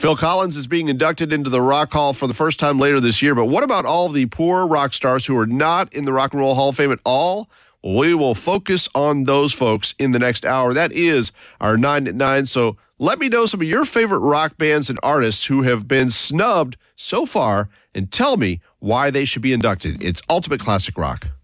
Phil Collins is being inducted into the Rock Hall for the first time later this year. But what about all of the poor rock stars who are not in the Rock and Roll Hall of Fame at all? We will focus on those folks in the next hour. That is our 9 at 9. So let me know some of your favorite rock bands and artists who have been snubbed so far and tell me why they should be inducted. It's Ultimate Classic Rock.